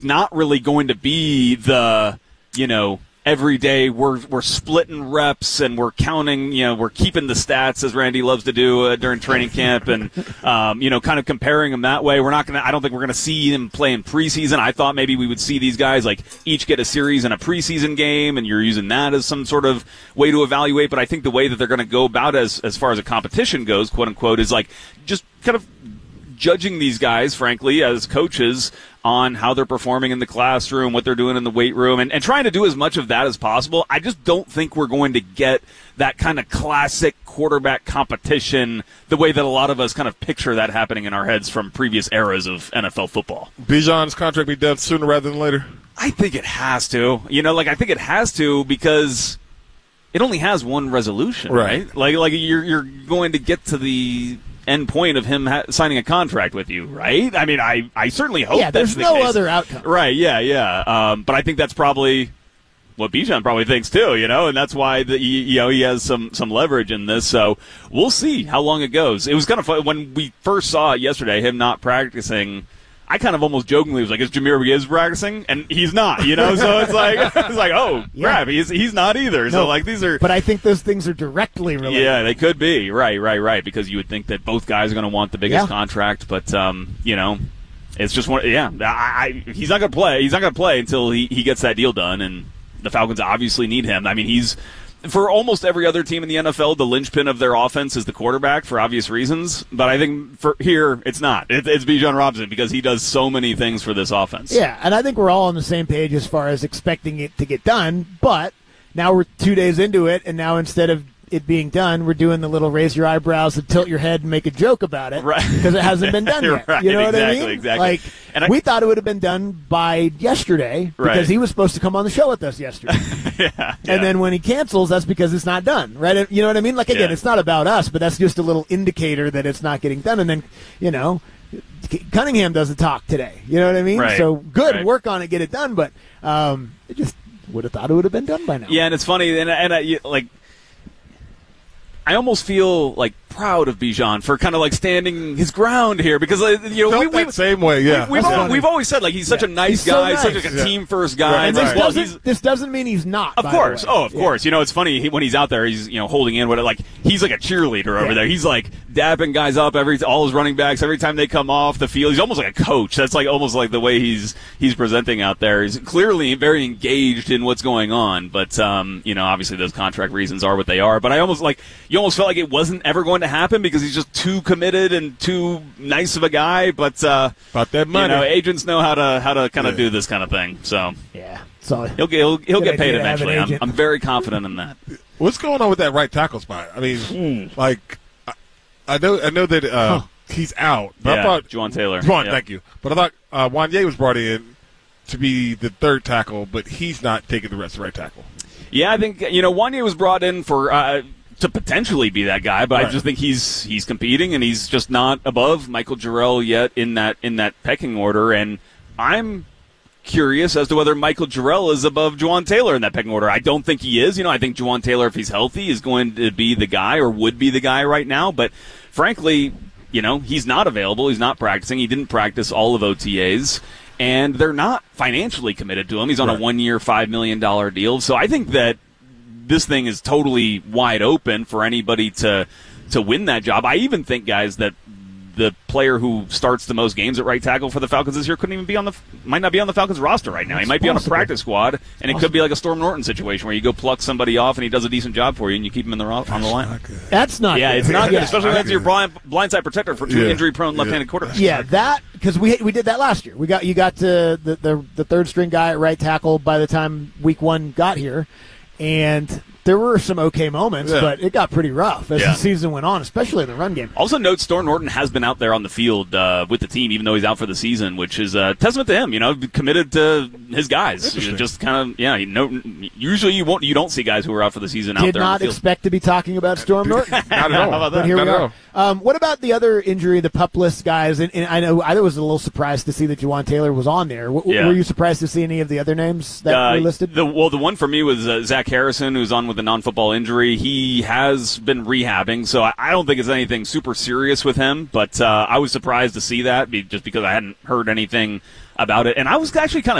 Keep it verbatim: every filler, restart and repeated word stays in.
not really going to be the, you know, every day we're we're splitting reps and we're counting, you know, we're keeping the stats as Randy loves to do uh, during training camp and, um, you know, kind of comparing them that way. We're not going to, I don't think we're going to see them play in preseason. I thought maybe we would see these guys like each get a series in a preseason game and you're using that as some sort of way to evaluate. But I think the way that they're going to go about as, as far as a competition goes, quote unquote, is like just kind of judging these guys, frankly, as coaches on how they're performing in the classroom, what they're doing in the weight room, and, and trying to do as much of that as possible. I just don't think we're going to get that kind of classic quarterback competition the way that a lot of us kind of picture that happening in our heads from previous eras of N F L football. Bijan's contract be done sooner rather than later? I think it has to. You know, like I think it has to because it only has one resolution, right? right? Like, like you're you're going to get to the end point of him ha- signing a contract with you, right? I mean, I, I certainly hope yeah, that's there's the no case. other outcome. Right, yeah, yeah. Um, but I think that's probably what Bijan probably thinks too, you know, and that's why the, you know he has some, some leverage in this. So we'll see how long it goes. It was kind of fun when we first saw it yesterday, him not practicing. I kind of almost jokingly was like, "Is Jahmyr Gibbs practicing?" And he's not, you know. So it's like, it's like, oh yeah. crap, he's he's not either. No, so like these are. But I think those things are directly related. Yeah, they could be. Right, right, right. Because you would think that both guys are going to want the biggest yeah. contract, but um, you know, it's just one. Yeah, I, I, he's not going to play. He's not going to play until he, he gets that deal done, and the Falcons obviously need him. I mean, he's. For almost every other team in the N F L, the linchpin of their offense is the quarterback for obvious reasons. But I think for here, it's not. It, it's Bijan Robinson because he does so many things for this offense. Yeah, and I think we're all on the same page as far as expecting it to get done. But now we're two days into it, and now instead of it being done, we're doing the little raise your eyebrows and tilt your head and make a joke about it right. because it hasn't been done yet. right, You know exactly, what I mean? Exactly. Like, and I, we thought it would have been done by yesterday because right. he was supposed to come on the show with us yesterday. yeah, yeah. And then when he cancels, that's because it's not done, right? You know what I mean? Like, again, yeah. it's not about us, but that's just a little indicator that it's not getting done. And then, you know, Cunningham doesn't talk today. You know what I mean? Right. So good, right. work on it, get it done. But um, it just would have thought it would have been done by now. Yeah, and it's funny, and, and I, like, I almost feel like proud of Bijan for kind of like standing his ground here because uh, you know Felt we, that we same way, yeah. We, we've, That's al- funny. we've always said like he's such Yeah. a nice He's so guy, nice. such like a Yeah. team first guy. Right, And It's this like, well, doesn't he's- this doesn't mean he's not. Of by course, the way. oh, of Yeah. course. You know, it's funny he, when he's out there, he's you know holding in what like he's like a cheerleader over Yeah. there. He's like dapping guys up every all his running backs every time they come off the field. He's almost like a coach. That's like almost like the way he's he's presenting out there. He's clearly very engaged in what's going on. But um, you know, obviously those contract reasons are what they are. But I almost like you almost felt like it wasn't ever going to happen because he's just too committed and too nice of a guy. But uh, About that money. you know, agents know how to how to kind of Yeah. do this kind of thing. So Yeah. So he'll get he'll, he'll Good get paid idea to have an eventually. I'm, agent. I'm very confident in that. What's going on with that right tackle spot? I mean, Hmm. like, I, I know I know that uh, Huh. he's out. But Yeah, I thought Juwan Taylor. Juwan, Yep. thank you. But I thought uh, Wanye was brought in to be the third tackle, but he's not taking the rest of right tackle. Yeah, I think you know Wanye was brought in for uh, to potentially be that guy, but Right. I just think he's he's competing and he's just not above Michael Jarrell yet in that in that pecking order. And I'm curious as to whether Michael Jarrell is above Juwan Taylor in that pecking order. I don't think he is. You know, I think Juwan Taylor, if he's healthy, is going to be the guy or would be the guy right now. But frankly, you know, he's not available. He's not practicing. He didn't practice all of O T As. And they're not financially committed to him. He's on Right. a one-year, five million dollars deal. So I think that this thing is totally wide open for anybody to to win that job. I even think, guys, that the player who starts the most games at right tackle for the Falcons this year couldn't even be on the might not be on the Falcons roster right now. He That's might be on a possible. practice squad, and it could be like a Storm Norton situation where you go pluck somebody off and he does a decent job for you, and you keep him in the ro- on the line. that's not. Yeah, good. it's not good, Yeah. especially when Not that's your good. blind blindside protector for two Yeah. injury-prone Yeah. left-handed quarterbacks. Yeah, that because we we did that last year. We got you got to the, the the third string guy at right tackle by the time week one got here, and there were some okay moments, Yeah. but it got pretty rough as Yeah. the season went on, especially in the run game. Also, note Storm Norton has been out there on the field uh, with the team, even though he's out for the season, which is a testament to him. You know, committed to his guys. Interesting. Just kind of, yeah. You know, usually you won't, you don't see guys who are out for the season out Did there on not the field. expect to be talking about Storm Norton. Not at all. How about that? But here Not we at are. Um, what about the other injury, the pupless guys? And, and I know I was a little surprised to see that Juwan Taylor was on there. W- Yeah. Were you surprised to see any of the other names that Uh, were listed? The, well, the one for me was uh, Zach Harrison, who's on with a non-football injury. He has been rehabbing, so I, I don't think it's anything super serious with him. But uh, I was surprised to see that, be, just because I hadn't heard anything about it. And I was actually kind